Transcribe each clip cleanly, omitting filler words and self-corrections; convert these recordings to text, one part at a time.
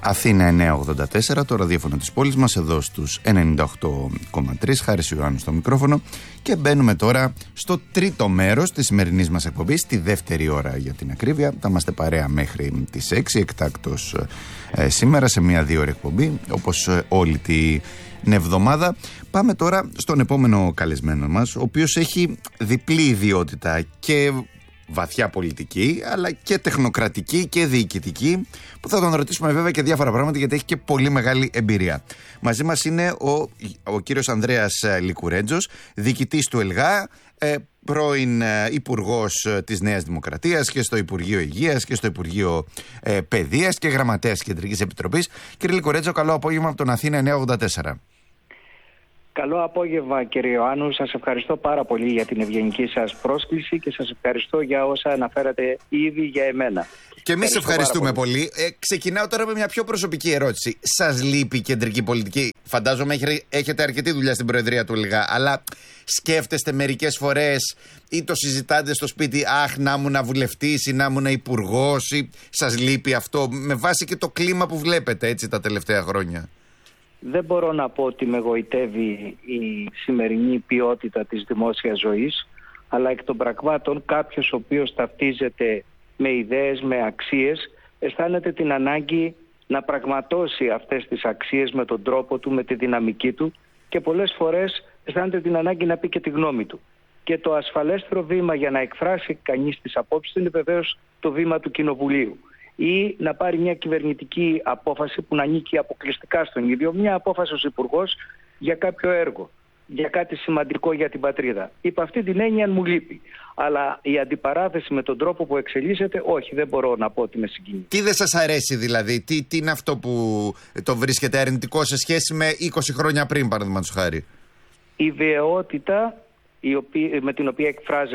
Αθήνα 984, το ραδιόφωνο της πόλης μας, εδώ στους 98,3. Χάρης Ιωάννου στο μικρόφωνο. Και μπαίνουμε τώρα στο τρίτο μέρος της σημερινής μας εκπομπής, τη δεύτερη ώρα για την ακρίβεια. Θα είμαστε παρέα μέχρι τις 6, εκτάκτως σήμερα σε μια 2 ώρη εκπομπή, όπως όλη την εβδομάδα. Πάμε τώρα στον επόμενο καλεσμένο μας, ο οποίος έχει διπλή ιδιότητα, και βαθιά πολιτική, αλλά και τεχνοκρατική και διοικητική, που θα τον ρωτήσουμε βέβαια και διάφορα πράγματα, γιατί έχει και πολύ μεγάλη εμπειρία. Μαζί μας είναι ο κύριος Ανδρέας Λικουρέτζος, διοικητής του ΕΛΓΑ, πρώην υπουργός της Νέας Δημοκρατίας και στο Υπουργείο Υγείας και στο Υπουργείο Παιδείας και γραμματέας Κεντρικής Επιτροπής. Κύριε Λικουρέτζο, καλό απόγευμα από τον Αθήνα 984. Καλό απόγευμα, κύριε Ιωάννου. Σας ευχαριστώ πάρα πολύ για την ευγενική σας πρόσκληση και σας ευχαριστώ για όσα αναφέρατε ήδη για εμένα. Και εμείς ευχαριστούμε πολύ. Ξεκινάω τώρα με μια πιο προσωπική ερώτηση. Σας λείπει η κεντρική πολιτική? Φαντάζομαι έχετε αρκετή δουλειά στην Προεδρία του ΕΛΓΑ, αλλά σκέφτεστε μερικές φορές ή το συζητάτε στο σπίτι, αχ, να ήμουν βουλευτής ή να ήμουν υπουργός, ή σας λείπει αυτό, με βάση και το κλίμα που βλέπετε έτσι τα τελευταία χρόνια? Δεν μπορώ να πω ότι με γοητεύει η σημερινή ποιότητα της δημόσιας ζωής, αλλά εκ των πραγμάτων κάποιος ο οποίος ταυτίζεται με ιδέες, με αξίες, αισθάνεται την ανάγκη να πραγματώσει αυτές τις αξίες με τον τρόπο του, με τη δυναμική του, και πολλές φορές αισθάνεται την ανάγκη να πει και τη γνώμη του. Και το ασφαλέστερο βήμα για να εκφράσει κανείς τις απόψεις είναι βεβαίως το βήμα του Κοινοβουλίου, ή να πάρει μια κυβερνητική απόφαση που να ανήκει αποκλειστικά στον ίδιο, μια απόφαση ως υπουργός για κάποιο έργο, για κάτι σημαντικό για την πατρίδα. Υπ' αυτή την έννοια μου λείπει. Αλλά η αντιπαράθεση με τον τρόπο που εξελίσσεται, όχι, δεν μπορώ να πω ότι με συγκινεί. Τι δεν σας αρέσει δηλαδή, τι είναι αυτό που το βρίσκεται αρνητικό σε σχέση με 20 χρόνια πριν, παραδείγματος χάρη? Η βεβαιότητα με την οποία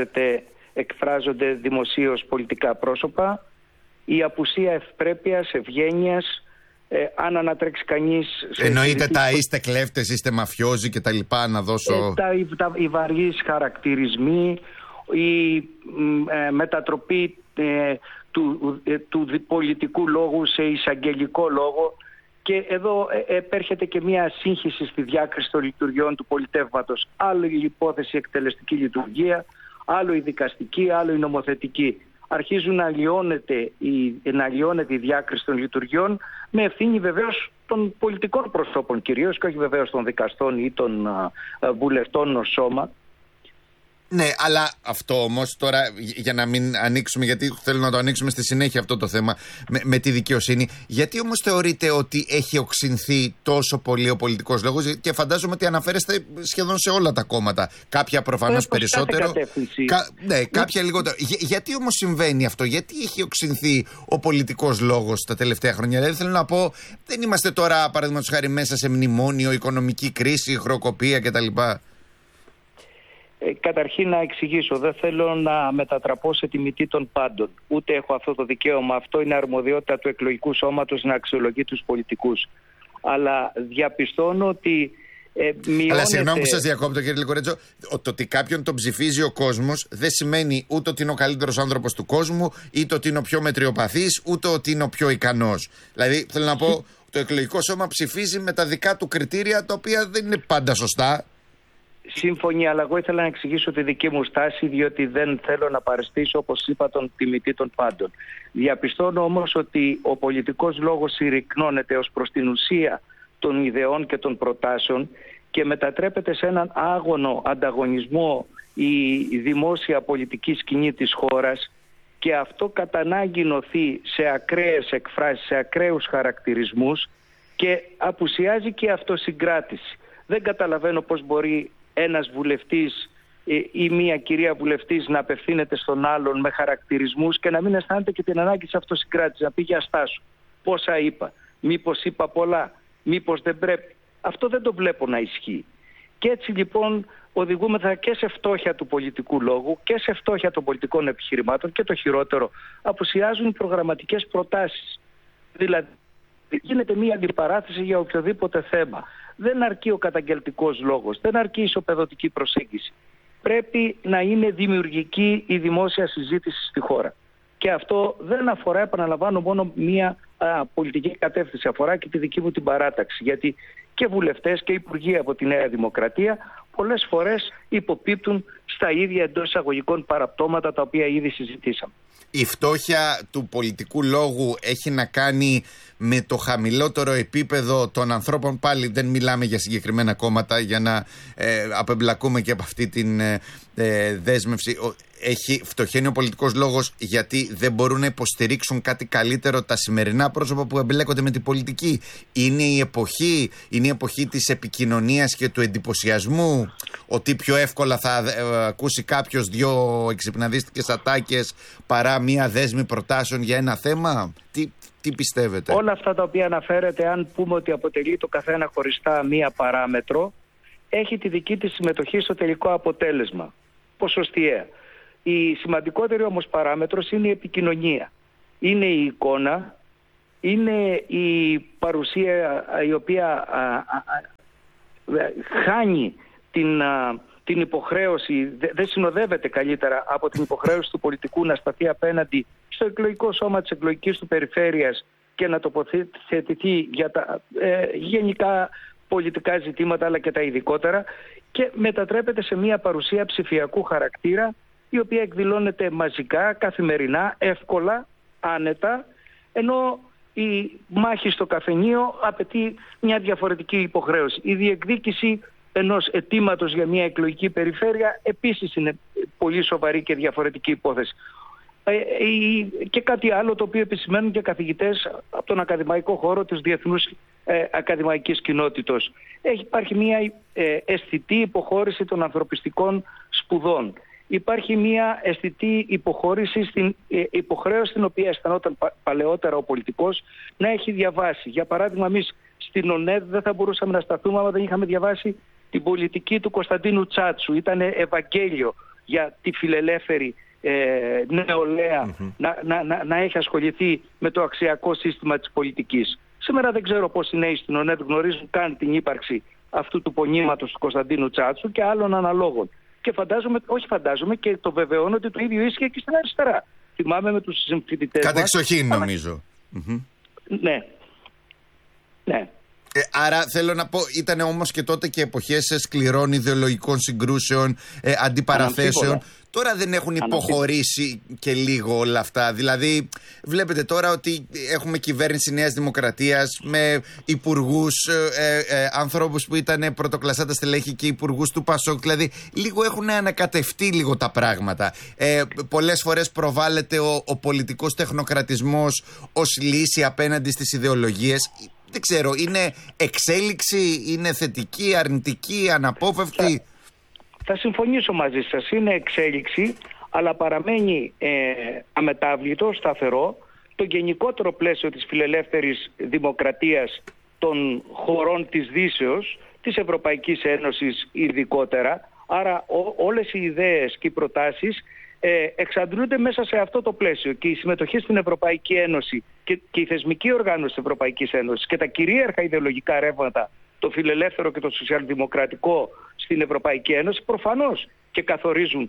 εκφράζονται δημοσίως πολιτικά πρόσωπα, η απουσία ευπρέπειας, ευγένειας, αν ανατρέξει κανείς... Εννοείται τα είστε κλέφτες, είστε μαφιόζοι και τα λοιπά, να δώσω... Οι βαριείς χαρακτηρισμοί, η μετατροπή του πολιτικού λόγου σε εισαγγελικό λόγο, και εδώ επέρχεται και μια σύγχυση στη διάκριση των λειτουργιών του πολιτεύματος. Άλλο η υπόθεση εκτελεστική λειτουργία, άλλο η δικαστική, άλλο η νομοθετική. Αρχίζουν να αλλοιώνεται η διάκριση των λειτουργιών, με ευθύνη βεβαίως των πολιτικών προσώπων κυρίως, και όχι βεβαίως των δικαστών ή των βουλευτών ως σώμα. Ναι, αλλά αυτό όμως τώρα, για να μην ανοίξουμε, γιατί θέλω να το ανοίξουμε στη συνέχεια αυτό το θέμα με τη δικαιοσύνη, γιατί όμως θεωρείτε ότι έχει οξυνθεί τόσο πολύ ο πολιτικός λόγος? Και φαντάζομαι ότι αναφέρεστε σχεδόν σε όλα τα κόμματα. Κάποια προφανώς περισσότερο, κάποια λιγότερο. Γιατί όμως συμβαίνει αυτό? Γιατί έχει οξυνθεί ο πολιτικός λόγος τα τελευταία χρόνια? Δηλαδή θέλω να πω, δεν είμαστε τώρα παραδείγματος χάρη μέσα σε μνημόνιο, οικονομική κρίση, χρεοκοπία κτλ? Καταρχήν να εξηγήσω, δεν θέλω να μετατραπώ σε τιμητή των πάντων. Ούτε έχω αυτό το δικαίωμα. Αυτό είναι αρμοδιότητα του εκλογικού σώματος να αξιολογεί τους πολιτικούς. Αλλά διαπιστώνω ότι μειώνεται... Αλλά συγγνώμη που σας διακόπτω, κύριε Λικουρέτζο, το ότι κάποιον τον ψηφίζει ο κόσμος δεν σημαίνει ούτε ότι είναι ο καλύτερος άνθρωπος του κόσμου, είτε ότι είναι ο πιο μετριοπαθής, ούτε ότι είναι ο πιο ικανός. Δηλαδή θέλω να πω, το εκλογικό σώμα ψηφίζει με τα δικά του κριτήρια, τα οποία δεν είναι πάντα σωστά. Σύμφωνοι, αλλά εγώ ήθελα να εξηγήσω τη δική μου στάση, διότι δεν θέλω να παραισθήσω, όπως είπα, τον τιμητή των πάντων. Διαπιστώνω όμως ότι ο πολιτικός λόγος συρρυκνώνεται ως προς την ουσία των ιδεών και των προτάσεων και μετατρέπεται σε έναν άγωνο ανταγωνισμό η δημόσια πολιτική σκηνή της χώρας, και αυτό κατά ανάγκη νοθεί σε ακραίες εκφράσεις, σε ακραίους χαρακτηρισμούς, και απουσιάζει και αυτοσυγκράτηση. Δεν καταλαβαίνω πώς μπορεί ένας βουλευτής ή μια κυρία βουλευτής να απευθύνεται στον άλλον με χαρακτηρισμούς και να μην αισθάνεται και την ανάγκη της αυτοσυγκράτησης, να πει για στάσου, πόσα είπα, μήπως είπα πολλά, μήπως δεν πρέπει. Αυτό δεν το βλέπω να ισχύει. Και έτσι λοιπόν οδηγούμεθα και σε φτώχεια του πολιτικού λόγου και σε φτώχεια των πολιτικών επιχειρημάτων, και το χειρότερο, απουσιάζουν οι προγραμματικές προτάσεις. Δηλαδή γίνεται μια αντιπαράθεση για οποιοδήποτε θέμα. Δεν αρκεί ο καταγγελτικός λόγος, δεν αρκεί η ισοπεδωτική προσέγγιση. Πρέπει να είναι δημιουργική η δημόσια συζήτηση στη χώρα. Και αυτό δεν αφορά, επαναλαμβάνω, μόνο μια πολιτική κατεύθυνση, αφορά και τη δική μου την παράταξη. Γιατί και βουλευτές και υπουργοί από τη Νέα Δημοκρατία πολλές φορές υποπίπτουν στα ίδια εντός εισαγωγικών παραπτώματα τα οποία ήδη συζητήσαμε. Η φτώχεια του πολιτικού λόγου έχει να κάνει με το χαμηλότερο επίπεδο των ανθρώπων. Πάλι δεν μιλάμε για συγκεκριμένα κόμματα για να απεμπλακούμε και από αυτή την δέσμευση. Φτωχαίνει ο πολιτικός λόγος γιατί δεν μπορούν να υποστηρίξουν κάτι καλύτερο τα σημερινά πρόσωπα που εμπλέκονται με την πολιτική. Είναι η εποχή της επικοινωνίας και του εντυπωσιασμού, ότι πιο εύκολα θα ακούσει κάποιος δύο εξυπναδίστικες ατάκες παρά μία δέσμη προτάσεων για ένα θέμα. Τι πιστεύετε? Όλα αυτά τα οποία αναφέρετε, αν πούμε ότι αποτελεί το καθένα χωριστά μία παράμετρο, έχει τη δική της συμμετοχή στο τελικό αποτέλεσμα, ποσοστιαία. Η σημαντικότερη όμως παράμετρος είναι η επικοινωνία. Είναι η εικόνα, είναι η παρουσία η οποία χάνει την υποχρέωση, δεν συνοδεύεται καλύτερα από την υποχρέωση του πολιτικού να σταθεί απέναντι στο εκλογικό σώμα της εκλογικής του περιφέρειας και να τοποθετηθεί για τα γενικά πολιτικά ζητήματα αλλά και τα ειδικότερα, και μετατρέπεται σε μια παρουσία ψηφιακού χαρακτήρα, η οποία εκδηλώνεται μαζικά, καθημερινά, εύκολα, άνετα, ενώ η μάχη στο καφενείο απαιτεί μια διαφορετική υποχρέωση. Η διεκδίκηση ενός αιτήματος για μια εκλογική περιφέρεια επίσης είναι πολύ σοβαρή και διαφορετική υπόθεση. Και κάτι άλλο το οποίο επισημαίνουν και καθηγητές από τον ακαδημαϊκό χώρο της διεθνούς ακαδημαϊκής κοινότητος. Υπάρχει μια αισθητή υποχώρηση των ανθρωπιστικών σπουδών. Υπάρχει μια αισθητή υποχώρηση στην υποχρέωση την οποία αισθανόταν παλαιότερα ο πολιτικός να έχει διαβάσει. Για παράδειγμα, εμείς στην ΟΝΕΔ δεν θα μπορούσαμε να σταθούμε άμα δεν είχαμε διαβάσει την πολιτική του Κωνσταντίνου Τσάτσου. Ήταν Ευαγγέλιο για τη φιλελεύθερη νεολαία να έχει ασχοληθεί με το αξιακό σύστημα της πολιτικής. Σήμερα δεν ξέρω πώς οι νέοι στην ΟΝΕΔ γνωρίζουν καν την ύπαρξη αυτού του πονήματος του Κωνσταντίνου Τσάτσου και άλλων αναλόγων. Και φαντάζομαι και το βεβαιώνω ότι το ίδιο ίσχυε και στην αριστερά. Θυμάμαι με τους συμφοιτητές μας. Κατεξοχήν νομίζω. Ναι. Ναι. Άρα θέλω να πω, ήταν όμως και τότε και εποχές σκληρών ιδεολογικών συγκρούσεων, αντιπαραθέσεων. Τώρα δεν έχουν υποχωρήσει και λίγο όλα αυτά? Δηλαδή βλέπετε τώρα ότι έχουμε κυβέρνηση Νέας Δημοκρατίας με υπουργούς, ανθρώπους που ήταν πρωτοκλασσάτα στελέχη και υπουργούς του ΠΑΣΟΚ. Δηλαδή λίγο έχουν ανακατευτεί λίγο τα πράγματα. Πολλές φορές προβάλλεται ο πολιτικός τεχνοκρατισμός ως λύση απέναντι στις ιδεολογίες. Δεν ξέρω, είναι εξέλιξη, είναι θετική, αρνητική, αναπόφευκτη? Θα συμφωνήσω μαζί σας, είναι εξέλιξη, αλλά παραμένει αμετάβλητο, σταθερό, το γενικότερο πλαίσιο της φιλελεύθερης δημοκρατίας των χωρών της Δύσεως, της Ευρωπαϊκής Ένωσης ειδικότερα. Άρα όλες οι ιδέες και οι προτάσεις εξαντλούνται μέσα σε αυτό το πλαίσιο, και η συμμετοχή στην Ευρωπαϊκή Ένωση και η θεσμική οργάνωση της Ευρωπαϊκής Ένωσης και τα κυρίαρχα ιδεολογικά ρεύματα, το φιλελεύθερο και το σοσιαλδημοκρατικό στην Ευρωπαϊκή Ένωση, προφανώς και καθορίζουν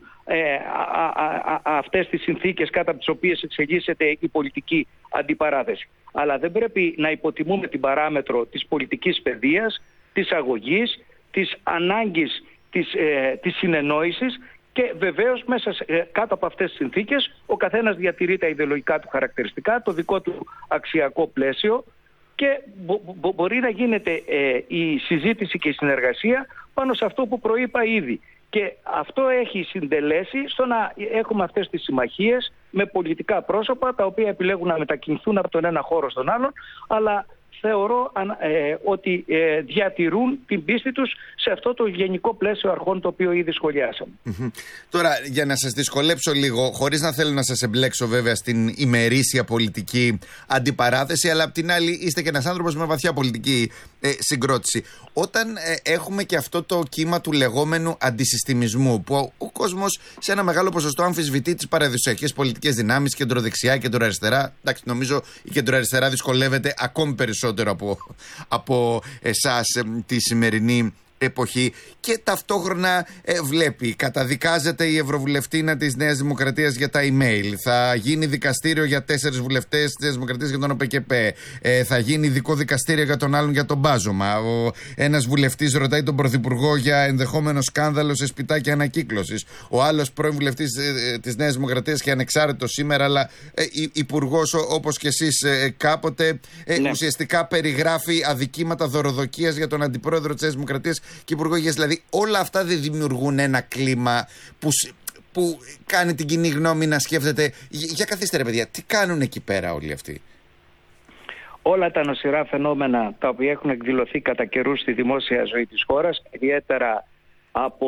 αυτές τις συνθήκες κάτω από τις οποίες εξελίσσεται η πολιτική αντιπαράθεση. Αλλά δεν πρέπει να υποτιμούμε την παράμετρο της πολιτικής παιδείας, της αγωγής, της ανάγκης της συνεννόησης, και βεβαίως μέσα κάτω από αυτές τις συνθήκες ο καθένας διατηρεί τα ιδεολογικά του χαρακτηριστικά, το δικό του αξιακό πλαίσιο, και μπορεί να γίνεται η συζήτηση και η συνεργασία πάνω σε αυτό που προείπα ήδη. Και αυτό έχει συντελέσει στο να έχουμε αυτές τις συμμαχίες με πολιτικά πρόσωπα τα οποία επιλέγουν να μετακινηθούν από τον ένα χώρο στον άλλον, αλλά θεωρώ ότι διατηρούν την πίστη τους σε αυτό το γενικό πλαίσιο αρχών το οποίο ήδη σχολιάσαμε. Τώρα, για να σας δυσκολέψω λίγο, χωρίς να θέλω να σας εμπλέξω βέβαια στην ημερήσια πολιτική αντιπαράθεση, αλλά απ' την άλλη είστε και ένας άνθρωπος με βαθιά πολιτική συγκρότηση. Όταν έχουμε και αυτό το κύμα του λεγόμενου αντισυστημισμού, που ο κόσμος σε ένα μεγάλο ποσοστό αμφισβητεί τις παραδοσιακές πολιτικές δυνάμεις, κεντροδεξιά, κεντροαριστερά. Εντάξει, νομίζω η κεντροαριστερά δυσκολεύεται ακόμη περισσότερο από εσάς τη σημερινή εποχή και ταυτόχρονα βλέπει, καταδικάζεται η Ευρωβουλευτήνα της Νέας Δημοκρατίας για τα email, θα γίνει δικαστήριο για 4 βουλευτές της Νέας Δημοκρατίας για τον ΟΠΚΠ, θα γίνει ειδικό δικαστήριο για τον άλλον για τον μπάζωμα, ένας βουλευτής ρωτάει τον Πρωθυπουργό για ενδεχόμενο σκάνδαλο σε σπιτάκια ανακύκλωσης, ο άλλος πρώην βουλευτής της Νέας Δημοκρατίας και ανεξάρτητος σήμερα αλλά υπουργός όπως και εσείς κάποτε, ουσιαστικά περιγράφει αδικήματα δωροδοκίας για τον αντιπρόεδρο της Νέας Δημοκρατίας και υπουργό υγείας. Δηλαδή όλα αυτά δεν δημιουργούν ένα κλίμα που κάνει την κοινή γνώμη να σκέφτεται για καθίστε ρε παιδιά, τι κάνουν εκεί πέρα όλοι αυτοί? Όλα τα νοσηρά φαινόμενα τα οποία έχουν εκδηλωθεί κατά καιρούς στη δημόσια ζωή της χώρας, ιδιαίτερα από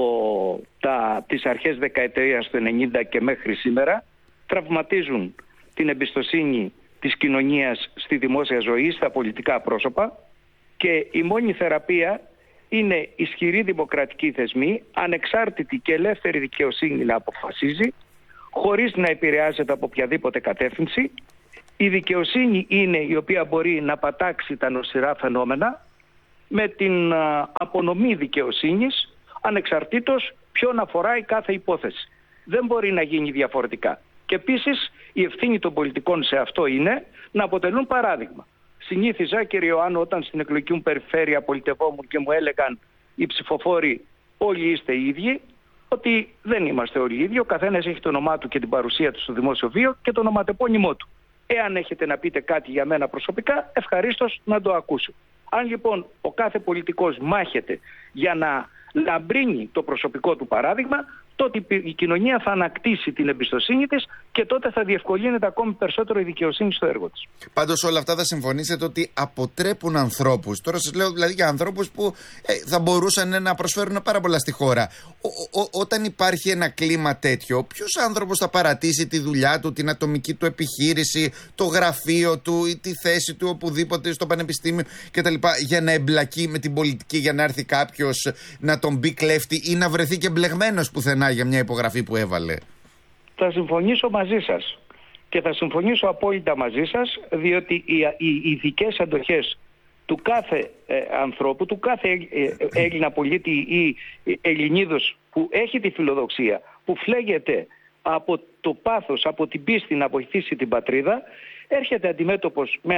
τις αρχές δεκαετίας του 90 και μέχρι σήμερα, τραυματίζουν την εμπιστοσύνη της κοινωνίας στη δημόσια ζωή, στα πολιτικά πρόσωπα, και η μόνη θεραπεία είναι ισχυροί δημοκρατικοί θεσμοί, ανεξάρτητη και ελεύθερη δικαιοσύνη να αποφασίζει, χωρίς να επηρεάζεται από οποιαδήποτε κατεύθυνση. Η δικαιοσύνη είναι η οποία μπορεί να πατάξει τα νοσηρά φαινόμενα με την απονομή δικαιοσύνης, ανεξαρτήτως ποιον αφορά η κάθε υπόθεση. Δεν μπορεί να γίνει διαφορετικά. Και επίσης η ευθύνη των πολιτικών σε αυτό είναι να αποτελούν παράδειγμα. Συνήθιζα, κύριε Ιωάννου, όταν στην εκλογική μου περιφέρεια πολιτευόμουν και μου έλεγαν οι ψηφοφόροι όλοι είστε οι ίδιοι, ότι δεν είμαστε όλοι οι ίδιοι. Ο καθένας έχει το όνομά του και την παρουσία του στο δημόσιο βίο και το ονοματεπώνυμό του. Εάν έχετε να πείτε κάτι για μένα προσωπικά, ευχαρίστως να το ακούσω. Αν λοιπόν ο κάθε πολιτικός μάχεται για να λαμπρύνει το προσωπικό του παράδειγμα, τότε η κοινωνία θα ανακτήσει την εμπιστοσύνη της και τότε θα διευκολύνεται ακόμη περισσότερο η δικαιοσύνη στο έργο της. Πάντως όλα αυτά θα συμφωνήσετε ότι αποτρέπουν ανθρώπους. Τώρα σας λέω δηλαδή για ανθρώπους που θα μπορούσαν να προσφέρουν πάρα πολλά στη χώρα. Όταν υπάρχει ένα κλίμα τέτοιο, ποιος άνθρωπος θα παρατήσει τη δουλειά του, την ατομική του επιχείρηση, το γραφείο του ή τη θέση του οπουδήποτε στο πανεπιστήμιο κτλ. Για να εμπλακεί με την πολιτική, για να έρθει κάποιος να τον μπει κλέφτη ή να βρεθεί και μπλεγμένος πουθενά για μια υπογραφή που έβαλε? Θα συμφωνήσω μαζί σας και θα συμφωνήσω απόλυτα μαζί σας, διότι οι ηθικές αντοχές του κάθε ανθρώπου, του κάθε Έλληνα πολίτη ή Ελληνίδος που έχει τη φιλοδοξία, που φλέγεται από το πάθος, από την πίστη να βοηθήσει την πατρίδα, έρχεται αντιμέτωπος με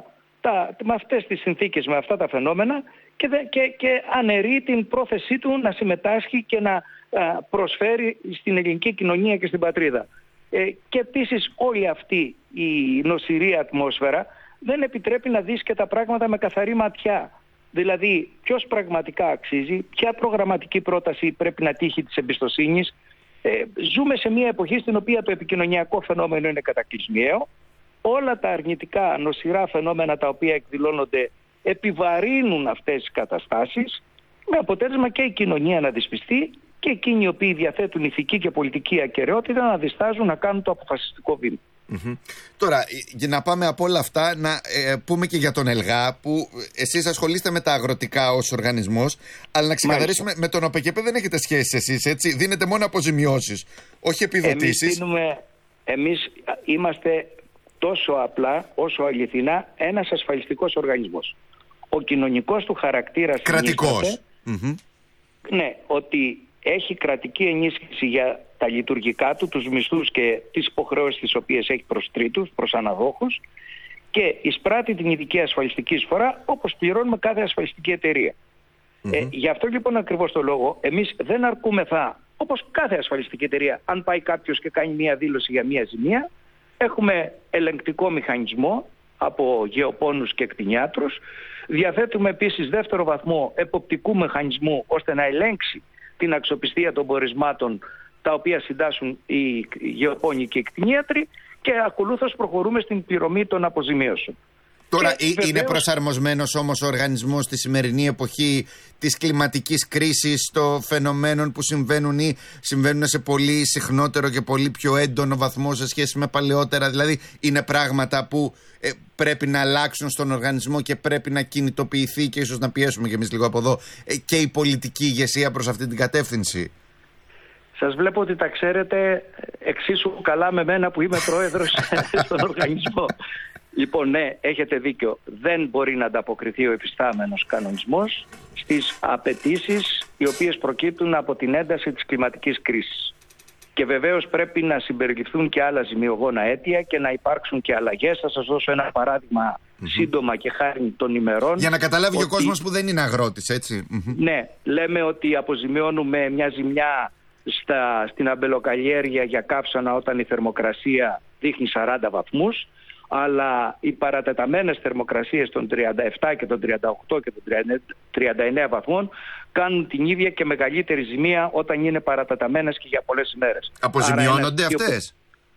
αυτές τις συνθήκες, με αυτά τα φαινόμενα και αναιρεί την πρόθεσή του να συμμετάσχει και να προσφέρει στην ελληνική κοινωνία και στην πατρίδα. Και επίσης όλη αυτή η νοσηρή ατμόσφαιρα δεν επιτρέπει να δεις και τα πράγματα με καθαρή ματιά. Δηλαδή ποιος πραγματικά αξίζει, ποια προγραμματική πρόταση πρέπει να τύχει της εμπιστοσύνης. Ζούμε σε μια εποχή στην οποία το επικοινωνιακό φαινόμενο είναι κατακλυσμιαίο. Όλα τα αρνητικά νοσηρά φαινόμενα τα οποία εκδηλώνονται επιβαρύνουν αυτές τις καταστάσεις, με αποτέλεσμα και η κοινωνία να δυσπιστεί και εκείνοι οι οποίοι διαθέτουν ηθική και πολιτική ακεραιότητα να διστάζουν να κάνουν το αποφασιστικό βήμα. Τώρα, για να πάμε από όλα αυτά, να πούμε και για τον ΕΛΓΑ, που εσείς ασχολείστε με τα αγροτικά ως οργανισμός, αλλά να ξεκαθαρίσουμε, με τον ΟΠΚΠ δεν έχετε σχέση εσείς, έτσι? Δίνετε μόνο αποζημιώσεις, όχι επιδοτήσεις. Εμείς είμαστε τόσο απλά όσο αληθινά ένας ασφαλιστικός οργανισμός. Ο κοινωνικός του χαρακτήρας κρατικός. Ναι, ότι έχει κρατική ενίσχυση για τα λειτουργικά του, τους μισθούς και τις υποχρεώσεις τις οποίες έχει προς τρίτους, προς αναδόχους, και εισπράττει την ειδική ασφαλιστική εισφορά όπως πληρώνουμε κάθε ασφαλιστική εταιρεία. Γι' αυτό λοιπόν ακριβώς το λόγο εμείς δεν αρκούμεθα όπως κάθε ασφαλιστική εταιρεία. Αν πάει κάποιος και κάνει μια δήλωση για μια ζημία, έχουμε ελεγκτικό μηχανισμό από γεωπόνους και κτηνιάτρους. Διαθέτουμε επίσης δεύτερο βαθμό εποπτικού μηχανισμού ώστε να ελέγξει την αξιοπιστία των πορισμάτων τα οποία συντάσσουν οι γεωπόνοι και οι κτηνίατροι, και ακολούθως προχωρούμε στην πληρωμή των αποζημίωσεων. Τώρα είναι προσαρμοσμένος όμως ο οργανισμός στη σημερινή εποχή της κλιματικής κρίσης, των φαινομένων που συμβαίνουν ή συμβαίνουν σε πολύ συχνότερο και πολύ πιο έντονο βαθμό σε σχέση με παλαιότερα? Δηλαδή είναι πράγματα που πρέπει να αλλάξουν στον οργανισμό και πρέπει να κινητοποιηθεί και ίσως να πιέσουμε κι εμείς λίγο από εδώ και η πολιτική ηγεσία προς αυτή την κατεύθυνση? Σας βλέπω ότι τα ξέρετε εξίσου καλά με μένα που είμαι πρόεδρος στον οργανισμό. Λοιπόν, ναι, έχετε δίκιο. Δεν μπορεί να ανταποκριθεί ο εφιστάμενος κανονισμός στις απαιτήσεις οι οποίες προκύπτουν από την ένταση της κλιματικής κρίσης. Και βεβαίως πρέπει να συμπεριληφθούν και άλλα ζημιογόνα αίτια και να υπάρξουν και αλλαγές. Θα σας δώσω ένα παράδειγμα σύντομα και χάρη των ημερών. Για να καταλάβει ο κόσμος που δεν είναι αγρότης, έτσι. Ναι, λέμε ότι αποζημιώνουμε μια ζημιά στην αμπελοκαλλιέργεια για καύσωνα όταν η θερμοκρασία δείχνει 40 βαθμούς, αλλά οι παρατεταμένες θερμοκρασίες των 37 και των 38 και των 39 βαθμών κάνουν την ίδια και μεγαλύτερη ζημία όταν είναι παρατεταμένες και για πολλές ημέρες. Αποζημιώνονται αυτές?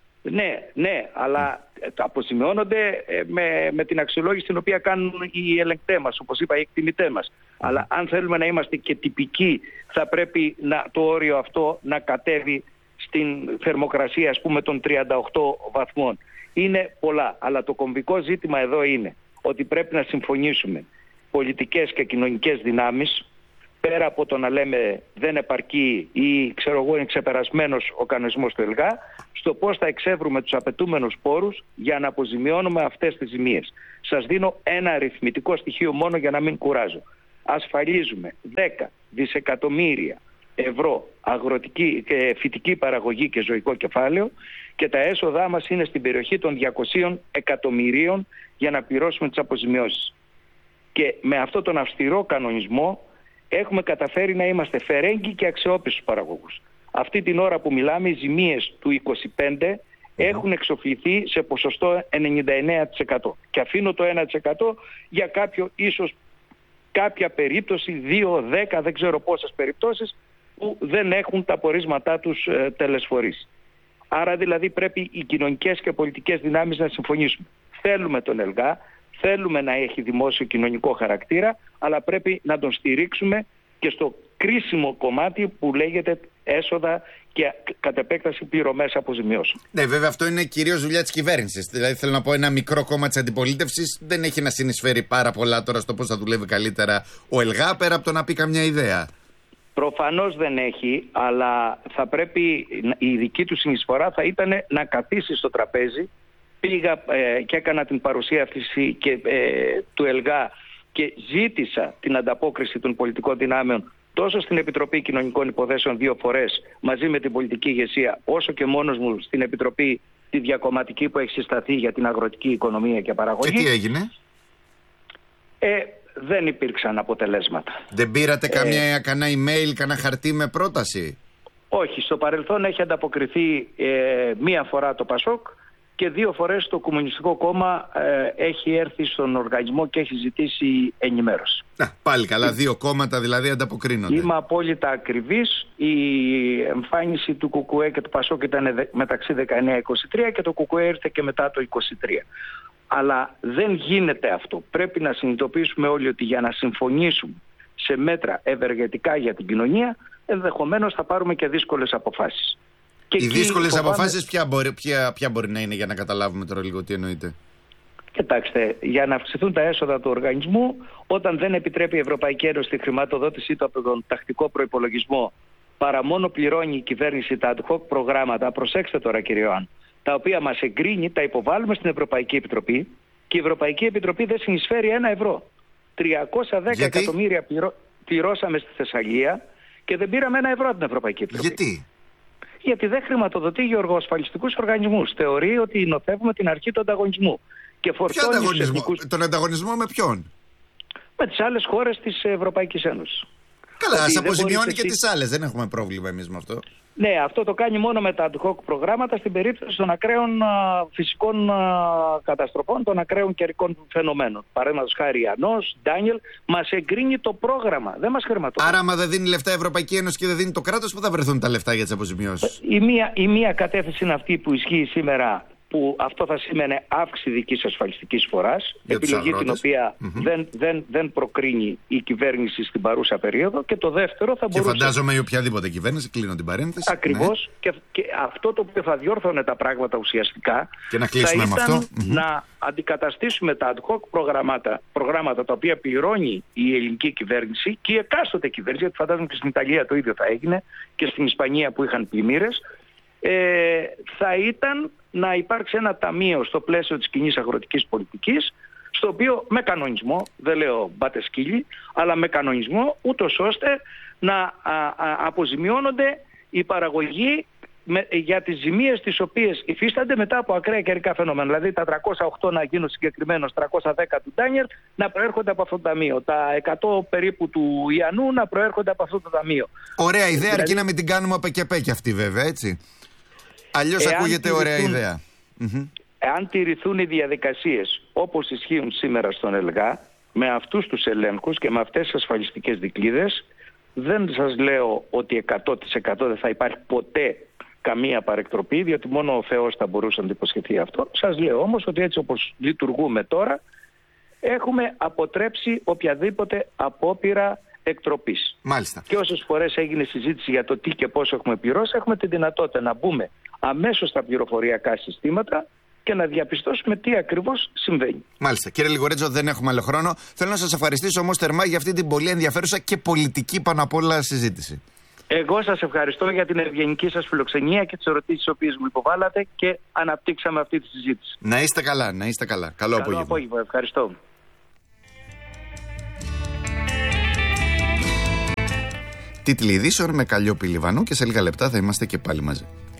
Ναι, αλλά αποζημιώνονται με την αξιολόγηση την οποία κάνουν οι ελεγκτές μας, όπως είπα, οι εκτιμητές μας. Αλλά αν θέλουμε να είμαστε και τυπικοί, θα πρέπει το όριο αυτό να κατέβει στην θερμοκρασία, ας πούμε, των 38 βαθμών. Είναι πολλά, αλλά το κομβικό ζήτημα εδώ είναι ότι πρέπει να συμφωνήσουμε πολιτικές και κοινωνικές δυνάμεις, πέρα από το να λέμε δεν επαρκεί ή είναι ξεπερασμένος ο κανονισμός του ΕΛΓΑ, στο πώς θα εξεύρουμε τους απαιτούμενους πόρους για να αποζημιώνουμε αυτές τις ζημίες. Σας δίνω ένα αριθμητικό στοιχείο μόνο για να μην κουράζω. Ασφαλίζουμε 10 δισεκατομμύρια ευρώ αγροτική και φυτική παραγωγή και ζωικό κεφάλαιο και τα έσοδά μας είναι στην περιοχή των 200 εκατομμυρίων για να πληρώσουμε τις αποζημιώσεις. Και με αυτόν τον αυστηρό κανονισμό έχουμε καταφέρει να είμαστε φερέγγοι και αξιόπιστους παραγωγούς. Αυτή την ώρα που μιλάμε, οι ζημίες του 25 έχουν εξοφληθεί σε ποσοστό 99%. Και αφήνω το 1% για ίσως κάποια περίπτωση, 2, 10, δεν ξέρω πόσες περιπτώσεις, που δεν έχουν τα πορίσματά τους τελεσφορείς. Άρα δηλαδή πρέπει οι κοινωνικές και πολιτικές δυνάμεις να συμφωνήσουμε. Θέλουμε τον ΕΛΓΑ, θέλουμε να έχει δημόσιο κοινωνικό χαρακτήρα, αλλά πρέπει να τον στηρίξουμε και στο κρίσιμο κομμάτι που λέγεται έσοδα και κατ' επέκταση πληρωμές αποζημιώσεων. Ναι, βέβαια αυτό είναι κυρίως δουλειά της κυβέρνησης. Δηλαδή θέλω να πω, ένα μικρό κόμμα της αντιπολίτευσης δεν έχει να συνεισφέρει πάρα πολλά τώρα στο πώς θα δουλεύει καλύτερα ο ΕΛΓΑ, πέρα από το να πει καμιά ιδέα. Προφανώς δεν έχει, αλλά θα πρέπει η δική του συνεισφορά θα ήταν να καθίσει στο τραπέζι. Πήγα και έκανα την παρουσία αυτή του ΕΛΓΑ και ζήτησα την ανταπόκριση των πολιτικών δυνάμεων τόσο στην Επιτροπή Κοινωνικών Υποθέσεων 2 φορές μαζί με την πολιτική ηγεσία, όσο και μόνος μου στην Επιτροπή τη διακομματική που έχει συσταθεί για την αγροτική οικονομία και παραγωγή. Και τι έγινε? Δεν υπήρξαν αποτελέσματα. Δεν πήρατε κανένα email, κανένα χαρτί με πρόταση? Όχι. Στο παρελθόν έχει ανταποκριθεί μία φορά το ΠΑΣΟΚ και 2 φορές το Κομμουνιστικό Κόμμα έχει έρθει στον οργανισμό και έχει ζητήσει ενημέρωση. Πάλι καλά, 2 κόμματα δηλαδή ανταποκρίνονται. Είμαι απόλυτα ακριβής. Η εμφάνιση του ΚΚΕ και του ΠΑΣΟΚ ήταν μεταξύ 19-23 και το ΚΚΕ ήρθε και μετά το 23. Αλλά δεν γίνεται αυτό. Πρέπει να συνειδητοποιήσουμε όλοι ότι για να συμφωνήσουμε σε μέτρα ευεργετικά για την κοινωνία, ενδεχομένως θα πάρουμε και δύσκολες αποφάσεις. Και οι δύσκολες αποφάσεις ποια μπορεί να είναι, για να καταλάβουμε τώρα λίγο τι εννοείτε? Κοιτάξτε, για να αυξηθούν τα έσοδα του οργανισμού, όταν δεν επιτρέπει η Ευρωπαϊκή Ένωση τη χρηματοδότησή του από τον τακτικό προϋπολογισμό, παρά μόνο πληρώνει η κυβέρνηση τα ad hoc προγράμματα, προσέξτε τώρα κύριε Ιωάννη, τα οποία μας εγκρίνει, τα υποβάλλουμε στην Ευρωπαϊκή Επιτροπή και η Ευρωπαϊκή Επιτροπή δεν συνεισφέρει 1 ευρώ. 310 εκατομμύρια πληρώσαμε στη Θεσσαλία και δεν πήραμε 1 ευρώ από την Ευρωπαϊκή Επιτροπή. Γιατί δεν χρηματοδοτεί γεωργοασφαλιστικούς οργανισμούς. Θεωρεί ότι νοθεύουμε την αρχή του ανταγωνισμού. Και φορτώνει τους εθνικούς... Τον ανταγωνισμό με ποιον? Με τις άλλες χώρες της Ευρωπαϊκής Ένωσης. Καλά, ας αποζημιώνει και τις άλλες. Δεν έχουμε πρόβλημα εμείς με αυτό. Ναι, αυτό το κάνει μόνο με τα ad hoc προγράμματα στην περίπτωση των ακραίων φυσικών καταστροφών, των ακραίων καιρικών φαινομένων. Παραδείγματος χάρη Ιαννός, Ντάνιελ, μας εγκρίνει το πρόγραμμα, δεν μας χρηματοδοτεί. Άρα, άμα δεν δίνει λεφτά η Ευρωπαϊκή Ένωση και δεν δίνει το κράτος, πού θα βρεθούν τα λεφτά για τις αποζημιώσεις? Η μία κατεύθυνση είναι αυτή που ισχύει σήμερα, που αυτό θα σήμαινε αύξηση δικής ασφαλιστικής φοράς, επιλογή την οποία δεν προκρίνει η κυβέρνηση στην παρούσα περίοδο. Και το δεύτερο θα μπορούσε... Και φαντάζομαι η οποιαδήποτε κυβέρνηση, κλείνω την παρένθεση. Ακριβώς. Ναι. Και αυτό το οποίο θα διόρθωνε τα πράγματα ουσιαστικά και να κλείσουμε θα με ήταν αυτό. Να αντικαταστήσουμε τα ad hoc προγράμματα τα οποία πληρώνει η ελληνική κυβέρνηση και η εκάστοτε κυβέρνηση, γιατί φαντάζομαι και στην Ιταλία το ίδιο θα έγινε και στην Ισπανία που είχαν πλημμύρες, θα ήταν να υπάρξει ένα ταμείο στο πλαίσιο της κοινής αγροτικής πολιτικής, στο οποίο με κανονισμό, δεν λέω μπατεσκύλι, αλλά με κανονισμό, ούτως ώστε να αποζημιώνονται οι παραγωγοί για τις ζημίες τις οποίες υφίστανται μετά από ακραία καιρικά φαινόμενα. Δηλαδή τα 308 να γίνουν συγκεκριμένως 310 του Ντάνιελ να προέρχονται από αυτό το ταμείο. Τα 100 περίπου του Ιαννού να προέρχονται από αυτό το ταμείο. Ωραία ιδέα, δηλαδή, αρκεί να μην την κάνουμε απεκεπέ αυτή βέβαια, έτσι. Αλλιώς ακούγεται ωραία ιδέα. Εάν τηρηθούν οι διαδικασίες όπως ισχύουν σήμερα στον ΕΛΓΑ, με αυτούς τους ελέγχους και με αυτές τις ασφαλιστικές δικλείδες, δεν σας λέω ότι 100% δεν θα υπάρχει ποτέ καμία παρεκτροπή, διότι μόνο ο Θεός θα μπορούσε να το υποσχεθεί αυτό. Σας λέω όμως ότι έτσι όπως λειτουργούμε τώρα, έχουμε αποτρέψει οποιαδήποτε απόπειρα εκτροπής. Μάλιστα. Και όσες φορές έγινε συζήτηση για το τι και πώς έχουμε πληρώσει, έχουμε τη δυνατότητα να μπούμε αμέσως στα πληροφοριακά συστήματα και να διαπιστώσουμε τι ακριβώς συμβαίνει. Μάλιστα. Κύριε Λιγορέτζο, δεν έχουμε άλλο χρόνο. Θέλω να σας ευχαριστήσω όμως θερμά για αυτή την πολύ ενδιαφέρουσα και πολιτική πάνω απ' όλα συζήτηση. Εγώ σας ευχαριστώ για την ευγενική σας φιλοξενία και τις ερωτήσεις τις οποίες μου υποβάλλατε και αναπτύξαμε αυτή τη συζήτηση. Να είστε καλά, να είστε καλά. Καλό απόγευμα. Ευχαριστώ. Τίτλοι ειδήσεων με Καλλιόπη Λιβανού και σε λίγα λεπτά θα είμαστε και πάλι μαζί.